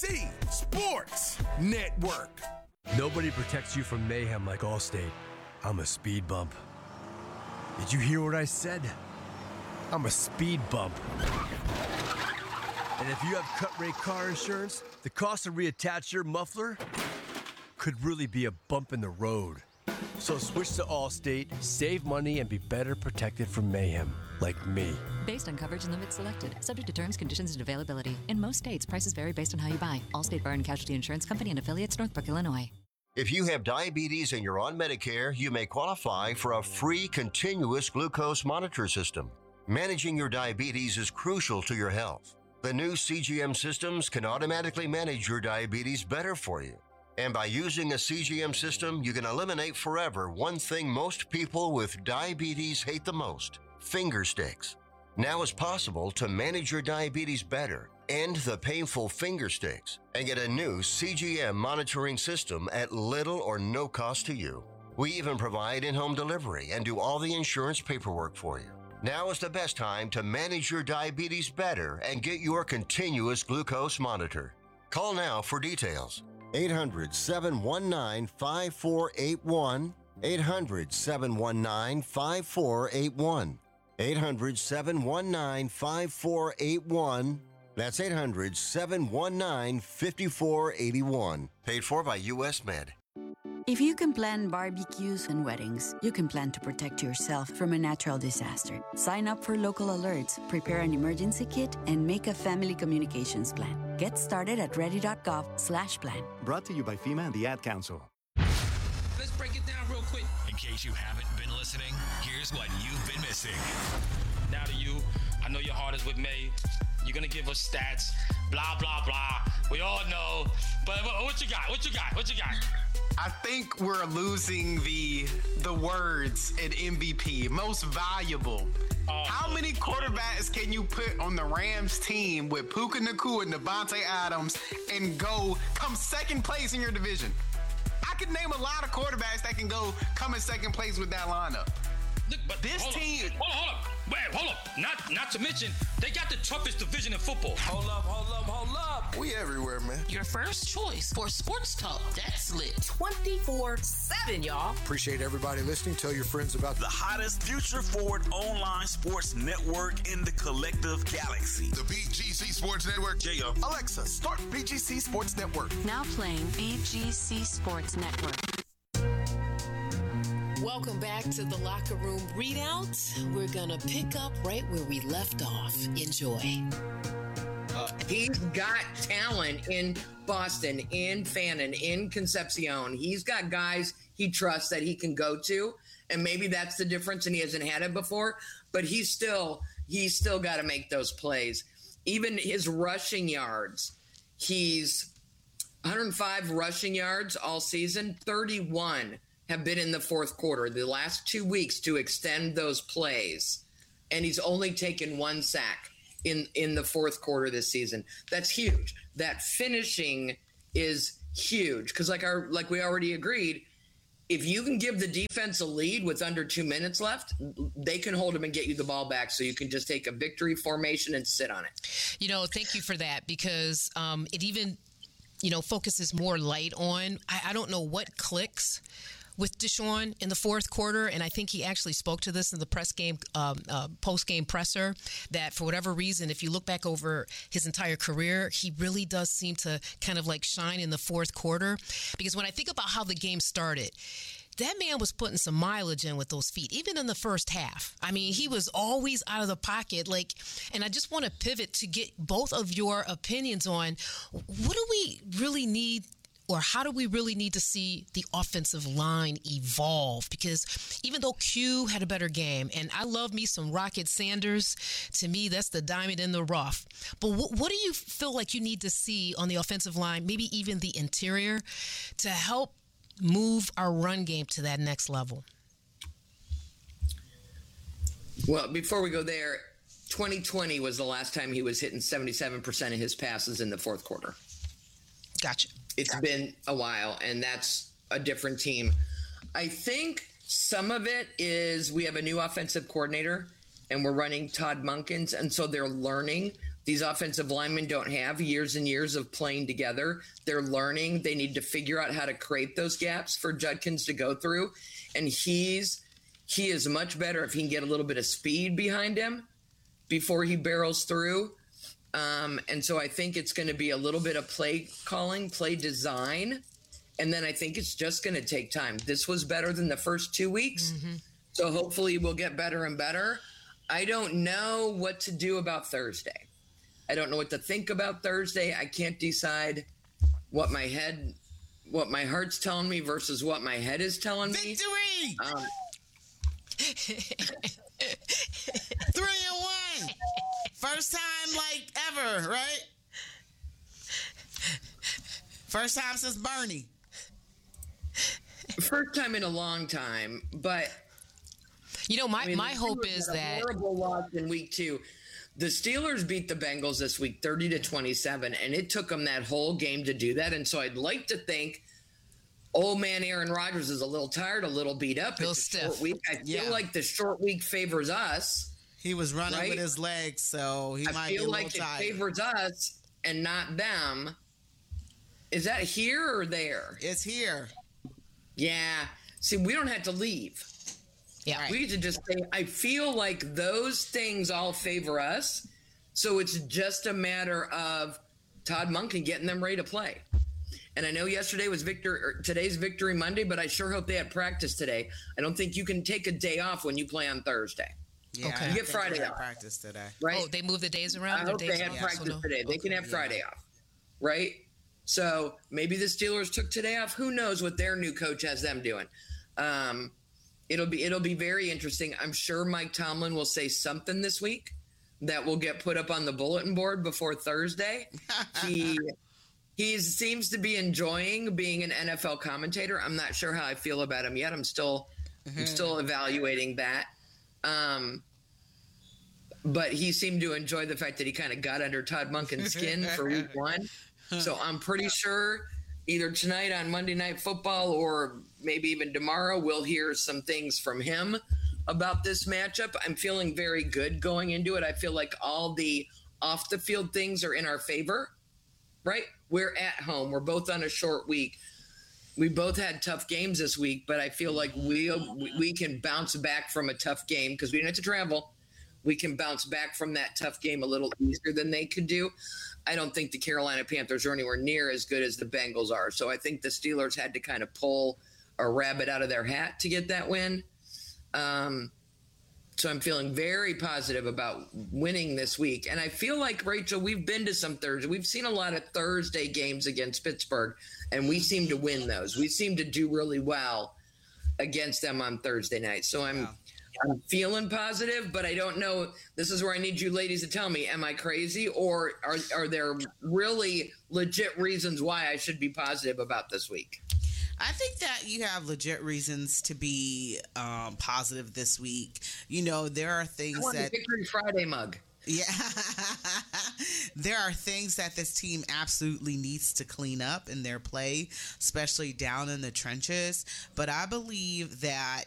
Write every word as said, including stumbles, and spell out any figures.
D Sports Network. Nobody protects you from mayhem like Allstate. I'm a speed bump. Did you hear what I said? I'm a speed bump. And if you have cut-rate car insurance, the cost to reattach your muffler could really be a bump in the road. So switch to Allstate, save money, and be better protected from mayhem, like me. Based on coverage and limits selected, subject to terms, conditions, and availability. In most states, prices vary based on how you buy. Allstate Bar and Casualty Insurance Company and affiliates, Northbrook, Illinois. If you have diabetes and you're on Medicare, you may qualify for a free continuous glucose monitor system. Managing your diabetes is crucial to your health. The new C G M systems can automatically manage your diabetes better for you. And by using a C G M system, you can eliminate forever one thing most people with diabetes hate the most: finger sticks. Now it's possible to manage your diabetes better, end the painful finger sticks, and get a new C G M monitoring system at little or no cost to you. We even provide in-home delivery and do all the insurance paperwork for you. Now is the best time to manage your diabetes better and get your continuous glucose monitor. Call now for details. eight hundred, seven one nine, five four eight one. eight hundred, seven one nine, five four eight one. eight hundred, seven one nine, five four eight one. That's eight hundred, seven one nine, five four eight one. Paid for by U S Med. If you can plan barbecues and weddings, you can plan to protect yourself from a natural disaster. Sign up for local alerts, prepare an emergency kit, and make a family communications plan. Get started at ready.gov slash plan. Brought to you by FEMA and the Ad Council. Let's break it down real quick. In case you haven't been listening, here's what you've been missing. Now to you, I know your heart is with May. You're going to give us stats, blah, blah, blah. We all know. But what you got? What you got? What you got? I think we're losing the the words at M V P, most valuable. Uh, How many quarterbacks can you put on the Rams team with Puka Nacua and Devontae Adams and go come second place in your division? I could name a lot of quarterbacks that can go come in second place with that lineup. Look, but this hold team. Up, hold on, hold up. Wait, hold up. Not, not to mention, they got the toughest division in football. Hold up, hold up, hold up. We everywhere, man. Your first choice for sports talk that's lit twenty-four seven, y'all. Appreciate everybody listening. Tell your friends about the hottest future forward online sports network in the collective galaxy. The B G C Sports Network. J-O. Alexa, start B G C Sports Network. Now playing B G C Sports Network. Welcome back to the Locker Room Readout. We're going to pick up right where we left off. Enjoy. Uh, he's got talent in Boston, in Fannin, in Concepcion. He's got guys he trusts that he can go to, and maybe that's the difference, and he hasn't had it before, but he's still he's still got to make those plays. Even his rushing yards, he's one hundred five rushing yards all season, thirty-one have been in the fourth quarter, the last two weeks to extend those plays. And he's only taken one sack in, in the fourth quarter this season. That's huge. That finishing is huge. Because like our like we already agreed, if you can give the defense a lead with under two minutes left, they can hold them and get you the ball back so you can just take a victory formation and sit on it. You know, thank you for that, because um, it even, you know, focuses more light on, I, I don't know what clicks with Deshaun in the fourth quarter, and I think he actually spoke to this in the press game, um, uh, post-game presser, that for whatever reason, if you look back over his entire career, he really does seem to kind of like shine in the fourth quarter. Because when I think about how the game started, that man was putting some mileage in with those feet, even in the first half. I mean, he was always out of the pocket. Like, and I just want to pivot to get both of your opinions on what do we really need, or how do we really need to see the offensive line evolve? Because even though Q had a better game, and I love me some Rocket Sanders, to me, that's the diamond in the rough. But what, what do you feel like you need to see on the offensive line, maybe even the interior, to help move our run game to that next level? Well, before we go there, twenty twenty was the last time he was hitting seventy-seven percent of his passes in the fourth quarter. Gotcha. It's gotcha. been a while, and that's a different team. I think some of it is we have a new offensive coordinator, and we're running Todd Munkins, and so they're learning these offensive linemen don't have years and years of playing together. They're learning. They need to figure out how to create those gaps for Judkins to go through. And he's he is much better if he can get a little bit of speed behind him before he barrels through. Um, and so I think it's going to be a little bit of play calling, play design. And then I think it's just going to take time. This was better than the first two weeks. Mm-hmm. So hopefully we'll get better and better. I don't know what to do about Thursday. I don't know what to think about Thursday. I can't decide what my head, what my heart's telling me versus what my head is telling me. Victory! Um, Three and one. First time like ever, right? First time since Bernie. First time in a long time, but you know, my, I mean, my hope is had a that horrible loss in week two. The Steelers beat the Bengals this week thirty to twenty-seven, and it took them that whole game to do that. And so I'd like to think old man Aaron Rodgers is a little tired, a little beat up. Little it's a stiff. short week. I feel Yeah. like the short week favors us. He was running right? with his legs, so he I might be a feel little like tired. it favors us and not them. Is that here or there? It's here. Yeah. See, we don't have to leave. Yeah. We get to just say, I feel like those things all favor us. So it's just a matter of Todd Monken getting them ready to play. And I know yesterday was victory, or today's Victory Monday, but I sure hope they had practice today. I don't think you can take a day off when you play on Thursday. Yeah, Okay. I You get think Friday they had off. practice today. Right? Oh, they moved the days around? I Their hope days they had around, practice so no? today. They Okay. can have yeah. Friday off, right? So maybe the Steelers took today off. Who knows what their new coach has them doing? Um, it'll be it'll be very interesting. I'm sure Mike Tomlin will say something this week that will get put up on the bulletin board before Thursday. He he seems to be enjoying being an N F L commentator. I'm not sure how I feel about him yet. I'm still I'm still evaluating that. Um, but he seemed to enjoy the fact that he kind of got under Todd Monken's skin for week one. So I'm pretty sure either tonight on Monday Night Football or maybe even tomorrow, we'll hear some things from him about this matchup. I'm feeling very good going into it. I feel like all the off the field things are in our favor, right? We're at home. We're both on a short week. We both had tough games this week, but I feel like we we can bounce back from a tough game because we didn't have to travel. We can bounce back from that tough game a little easier than they could do. I don't think the Carolina Panthers are anywhere near as good as the Bengals are. So I think the Steelers had to kind of pull a rabbit out of their hat to get that win. Um, so I'm feeling very positive about winning this week. And I feel like, Rachel, we've been to some Thursday. We've seen a lot of Thursday games against Pittsburgh, and we seem to win those. We seem to do really well against them on Thursday night. So I'm – I'm feeling positive, but I don't know. This is where I need you ladies to tell me, am I crazy or are, are there really legit reasons why I should be positive about this week? I think that you have legit reasons to be um, positive this week. You know, there are things I want that a Victory Friday mug. Yeah. There are things that this team absolutely needs to clean up in their play, especially down in the trenches. But I believe that